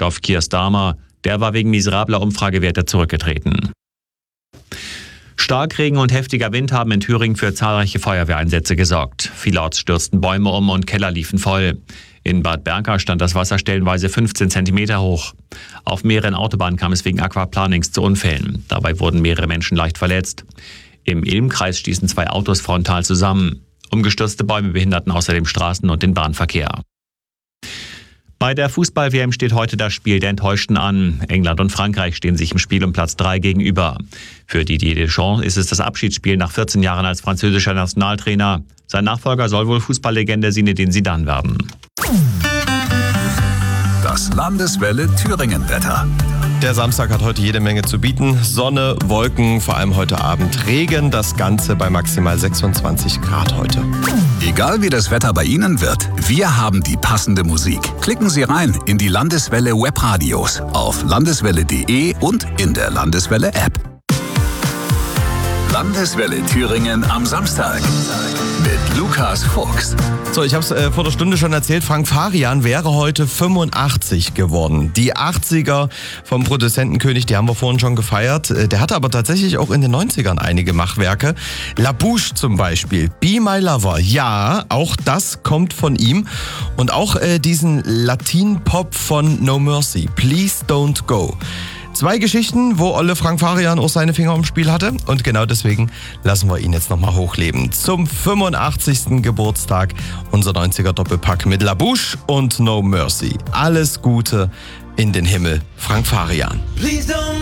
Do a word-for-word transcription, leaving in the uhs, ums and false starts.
Christoph Keir Starmer. Der war wegen miserabler Umfragewerte zurückgetreten. Starkregen und heftiger Wind haben in Thüringen für zahlreiche Feuerwehreinsätze gesorgt. Vielerorts stürzten Bäume um und Keller liefen voll. In Bad Berka stand das Wasser stellenweise fünfzehn Zentimeter hoch. Auf mehreren Autobahnen kam es wegen Aquaplanings zu Unfällen. Dabei wurden mehrere Menschen leicht verletzt. Im Ilm-Kreis stießen zwei Autos frontal zusammen. Umgestürzte Bäume behinderten außerdem Straßen- und den Bahnverkehr. Bei der Fußball-W M steht heute das Spiel der Enttäuschten an. England und Frankreich stehen sich im Spiel um Platz drei gegenüber. Für Didier Deschamps ist es das Abschiedsspiel nach vierzehn Jahren als französischer Nationaltrainer. Sein Nachfolger soll wohl Fußballlegende Zinedine Zidane werden. Das Landeswelle Thüringen-Wetter. Der Samstag hat heute jede Menge zu bieten. Sonne, Wolken, vor allem heute Abend Regen. Das Ganze bei maximal sechsundzwanzig Grad heute. Egal wie das Wetter bei Ihnen wird, wir haben die passende Musik. Klicken Sie rein in die Landeswelle Webradios auf landeswelle punkt de und in der Landeswelle App. Landeswelle Thüringen am Samstag mit Lukas Fuchs. So, ich habe es äh, vor der Stunde schon erzählt, Frank Farian wäre heute fünfundachtzig geworden. Die achtziger vom Produzentenkönig, die haben wir vorhin schon gefeiert. Äh, der hatte aber tatsächlich auch in den neunzigern einige Machwerke. La Bouche zum Beispiel, Be My Lover, ja, auch das kommt von ihm. Und auch äh, diesen Latin-Pop von No Mercy, Please Don't Go. Zwei Geschichten, wo Olle Frank Farian auch seine Finger im Spiel hatte. Und genau deswegen lassen wir ihn jetzt nochmal hochleben. Zum fünfundachtzigsten Geburtstag unser neunziger Doppelpack mit La Bouche und No Mercy. Alles Gute in den Himmel, Frank Farian. Please don't